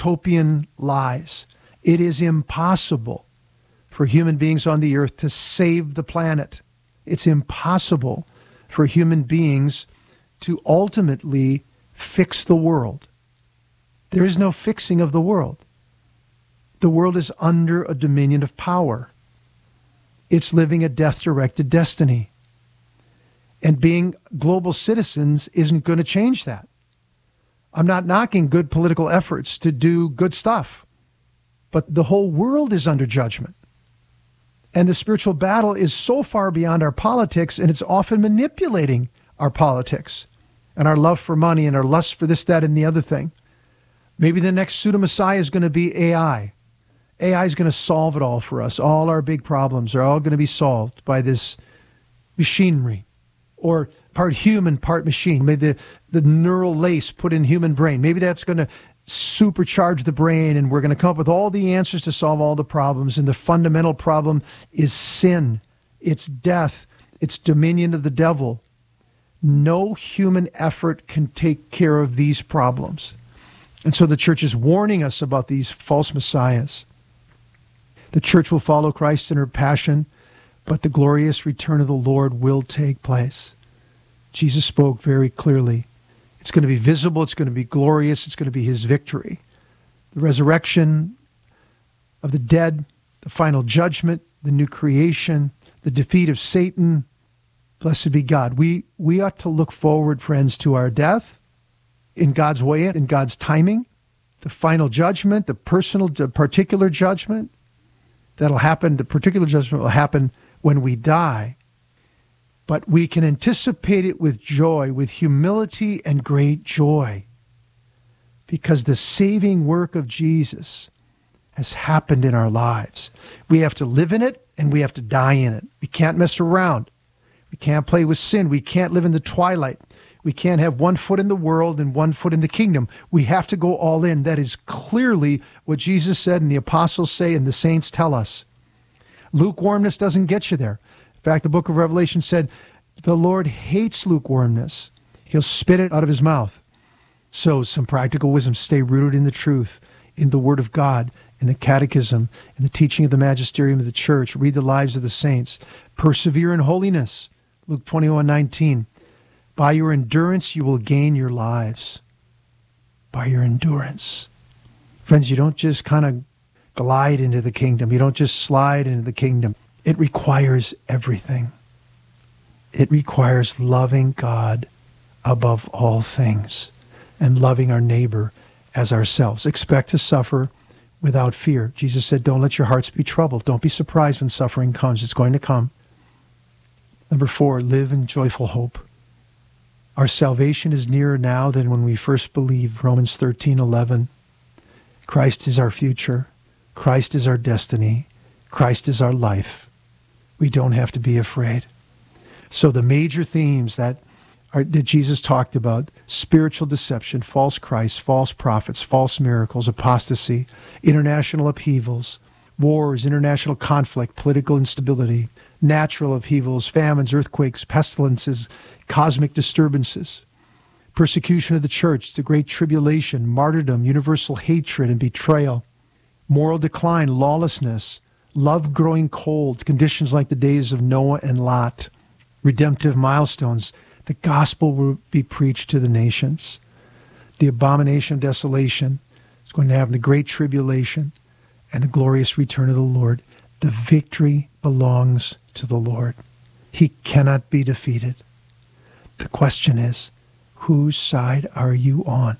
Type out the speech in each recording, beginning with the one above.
utopian lies. It is impossible for human beings on the earth to save the planet. It's impossible for human beings to ultimately fix the world. There is no fixing of the world. The world is under a dominion of power. It's living a death-directed destiny. And being global citizens isn't going to change that. I'm not knocking good political efforts to do good stuff, but the whole world is under judgment. And the spiritual battle is so far beyond our politics, and it's often manipulating our politics and our love for money and our lust for this, that, and the other thing. Maybe the next pseudo-messiah is going to be AI. AI is going to solve it all for us. All our big problems are all going to be solved by this machinery, or part human, part machine. Maybe the neural lace put in human brain. Maybe that's going to supercharge the brain, and we're going to come up with all the answers to solve all the problems. And the fundamental problem is sin. It's death. It's dominion of the devil. No human effort can take care of these problems. And so the church is warning us about these false messiahs. The church will follow Christ in her passion, but the glorious return of the Lord will take place. Jesus spoke very clearly. It's going to be visible. It's going to be glorious. It's going to be his victory. The resurrection of the dead, the final judgment, the new creation, the defeat of Satan. Blessed be God. We ought to look forward, friends, to our death in God's way, in God's timing, the final judgment, the particular judgment that'll happen. The particular judgment will happen when we die. But we can anticipate it with joy, with humility and great joy, because the saving work of Jesus has happened in our lives. We have to live in it and we have to die in it. We can't mess around. We can't play with sin. We can't live in the twilight. We can't have one foot in the world and one foot in the kingdom. We have to go all in. That is clearly what Jesus said and the apostles say and the saints tell us. Lukewarmness doesn't get you there. In fact, the book of Revelation said, the Lord hates lukewarmness. He'll spit it out of his mouth. So some practical wisdom: stay rooted in the truth, in the Word of God, in the catechism, in the teaching of the magisterium of the church. Read the lives of the saints. Persevere in holiness. Luke 21:19. By your endurance, you will gain your lives. By your endurance. Friends, you don't just kind of glide into the kingdom. You don't just slide into the kingdom. It requires everything. It requires loving God above all things and loving our neighbor as ourselves. Expect to suffer without fear. Jesus said, don't let your hearts be troubled. Don't be surprised when suffering comes. It's going to come. Number 4, live in joyful hope. Our salvation is nearer now than when we first believed. Romans 13:11. Christ is our future. Christ is our destiny. Christ is our life. We don't have to be afraid. So the major themes that Jesus talked about: spiritual deception, false Christ, false prophets, false miracles, apostasy, international upheavals, wars, international conflict, political instability, natural upheavals, famines, earthquakes, pestilences, cosmic disturbances, persecution of the church, the great tribulation, martyrdom, universal hatred and betrayal, moral decline, lawlessness, love growing cold, conditions like the days of Noah and Lot, redemptive milestones. The gospel will be preached to the nations. The abomination of desolation is going to happen, the great tribulation and the glorious return of the Lord. The victory belongs to the Lord. He cannot be defeated. The question is, whose side are you on?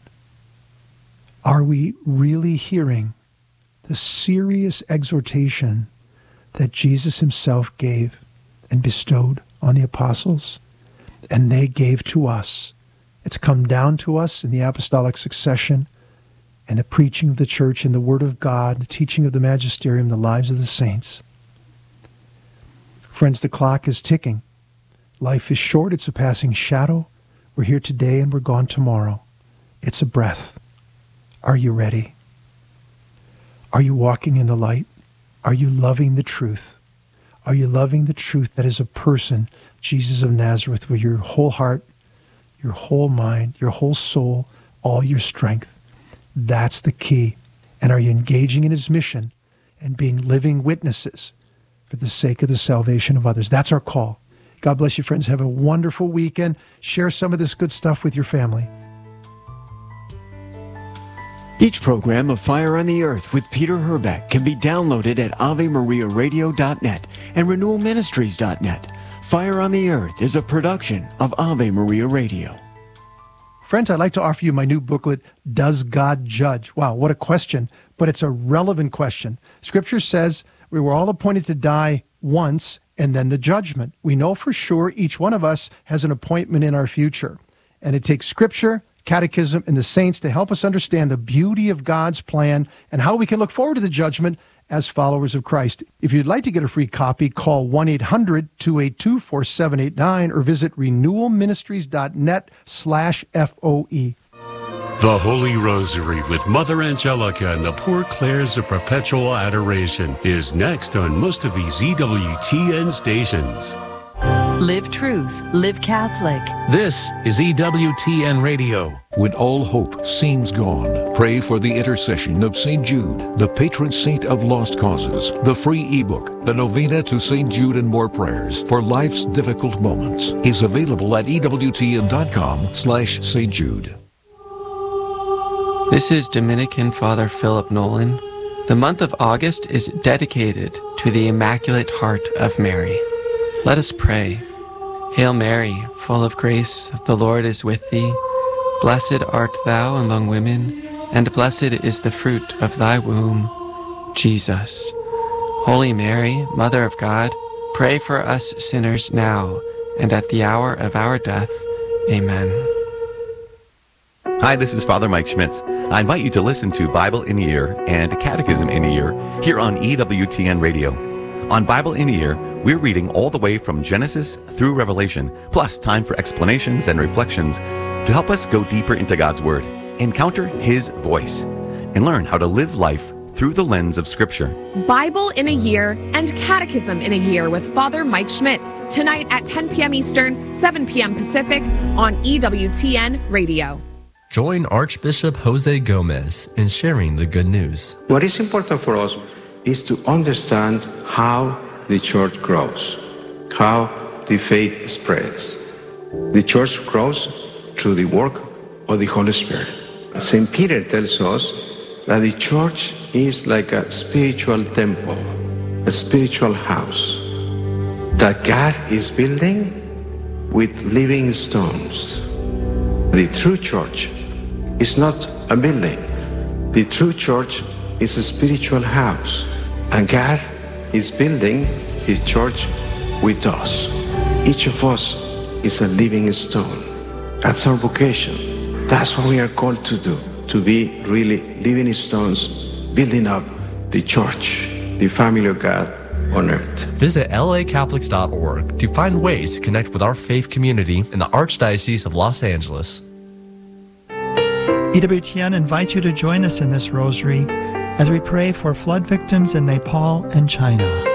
Are we really hearing the serious exhortation that Jesus himself gave and bestowed on the apostles, and they gave to us? It's come down to us in the apostolic succession and the preaching of the church and the word of God, the teaching of the magisterium, the lives of the saints. Friends, the clock is ticking. Life is short. It's a passing shadow. We're here today and we're gone tomorrow. It's a breath. Are you ready? Are you walking in the light? Are you loving the truth? Are you loving the truth that is a person, Jesus of Nazareth, with your whole heart, your whole mind, your whole soul, all your strength? That's the key. And are you engaging in his mission and being living witnesses for the sake of the salvation of others? That's our call. God bless you, friends. Have a wonderful weekend. Share some of this good stuff with your family. Each program of Fire on the Earth with Peter Herbeck can be downloaded at AveMariaRadio.net and RenewalMinistries.net. Fire on the Earth is a production of Ave Maria Radio. Friends, I'd like to offer you my new booklet, Does God Judge? Wow, what a question, but it's a relevant question. Scripture says we were all appointed to die once and then the judgment. We know for sure each one of us has an appointment in our future. And it takes Scripture, Catechism, and the saints to help us understand the beauty of God's plan and how we can look forward to the judgment as followers of Christ. If you'd like to get a free copy, call 1-800-282-4789 or visit renewalministries.net/FOE. The Holy Rosary with Mother Angelica and the Poor Clares of Perpetual Adoration is next on most of these EWTN stations. Live truth, live Catholic. This is EWTN Radio. When all hope seems gone, pray for the intercession of St. Jude, the patron saint of lost causes. The free ebook, The Novena to St. Jude and More Prayers for Life's Difficult Moments, is available at EWTN.com/St. Jude. This is Dominican Father Philip Nolan. The month of August is dedicated to the Immaculate Heart of Mary. Let us pray. Hail Mary, full of grace, the Lord is with thee. Blessed art thou among women, and blessed is the fruit of thy womb, Jesus. Holy Mary, Mother of God, pray for us sinners now and at the hour of our death. Amen. Hi, this is Father Mike Schmitz. I invite you to listen to Bible in a Year and Catechism in a Year here on EWTN Radio. On Bible in a Year, we're reading all the way from Genesis through Revelation, plus time for explanations and reflections to help us go deeper into God's Word, encounter His voice, and learn how to live life through the lens of Scripture. Bible in a Year and Catechism in a Year with Father Mike Schmitz, tonight at 10 p.m. Eastern, 7 p.m. Pacific on EWTN Radio. Join Archbishop Jose Gomez in sharing the good news. What is important for us is to understand how the church grows, how the faith spreads. The church grows through the work of the Holy Spirit. St. Peter tells us that the church is like a spiritual temple, a spiritual house that God is building with living stones. The true church is not a building. The true church is a spiritual house, and God is building His church with us. Each of us is a living stone. That's our vocation. That's what we are called to do, to be really living stones, building up the church, the family of God on earth. Visit lacatholics.org to find ways to connect with our faith community in the Archdiocese of Los Angeles. EWTN invites you to join us in this rosary as we pray for flood victims in Nepal and China.